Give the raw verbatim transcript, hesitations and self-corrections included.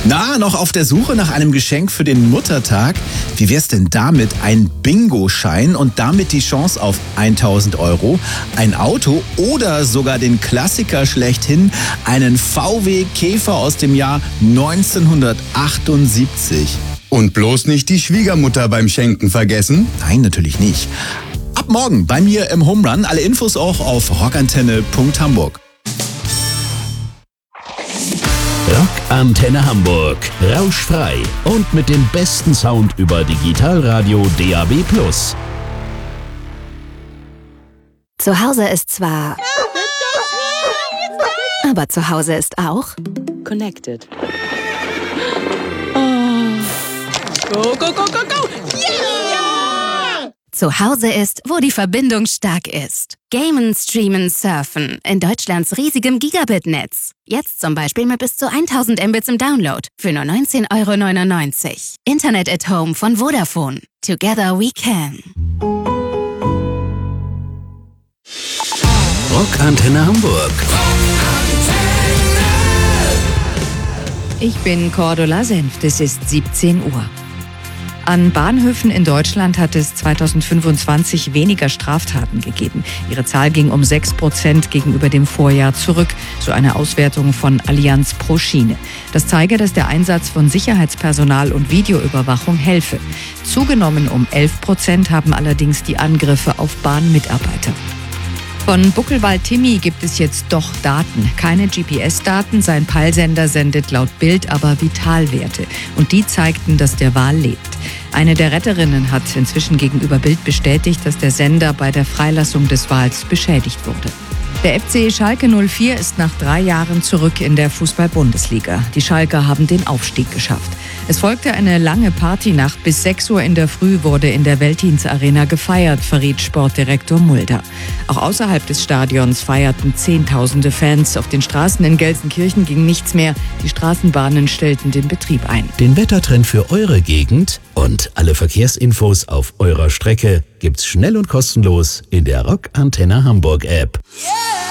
Na, noch auf der Suche nach einem Geschenk für den Muttertag? Wie wär's denn damit? Ein Bingo-Schein und damit die Chance auf tausend Euro, ein Auto oder sogar den Klassiker schlechthin, einen V W Käfer aus dem Jahr neunzehnhundertachtundsiebzig. Und bloß nicht die Schwiegermutter beim Schenken vergessen? Nein, natürlich nicht. Ab morgen bei mir im Home Run. Alle Infos auch auf rockantenne punkt hamburg. Rockantenne Hamburg. Rauschfrei und mit dem besten Sound über Digitalradio D A B plus. Zu Hause ist zwar... Aber zu Hause ist auch... Connected. Go, go, go, go, go! Yeah! Zu Hause ist, wo die Verbindung stark ist. Gamen, Streamen, Surfen in Deutschlands riesigem Gigabit-Netz. Jetzt zum Beispiel mit bis zu tausend Mbits im Download für nur neunzehn Euro neunundneunzig. Internet at Home von Vodafone. Together we can. Rockantenne Hamburg. Ich bin Cordula Senft, es ist siebzehn Uhr. An Bahnhöfen in Deutschland hat es zweitausendfünfundzwanzig weniger Straftaten gegeben. Ihre Zahl ging um sechs Prozent gegenüber dem Vorjahr zurück, so eine Auswertung von Allianz pro Schiene. Das zeige, dass der Einsatz von Sicherheitspersonal und Videoüberwachung helfe. Zugenommen um elf Prozent haben allerdings die Angriffe auf Bahnmitarbeiter. Von Buckelwald-Timmy gibt es jetzt doch Daten. Keine G P S-Daten, sein Peilsender sendet laut Bild aber Vitalwerte. Und die zeigten, dass der Wal lebt. Eine der Retterinnen hat inzwischen gegenüber Bild bestätigt, dass der Sender bei der Freilassung des Wals beschädigt wurde. Der F C Schalke null vier ist nach drei Jahren zurück in der Fußball-Bundesliga. Die Schalker haben den Aufstieg geschafft. Es folgte eine lange Partynacht. Bis sechs Uhr in der Früh wurde in der Veltins-Arena gefeiert, verriet Sportdirektor Mulder. Auch außerhalb des Stadions feierten Zehntausende Fans. Auf den Straßen in Gelsenkirchen ging nichts mehr. Die Straßenbahnen stellten den Betrieb ein. Den Wettertrend für eure Gegend und alle Verkehrsinfos auf eurer Strecke gibt's schnell und kostenlos in der Rockantenne Hamburg App. Yeah!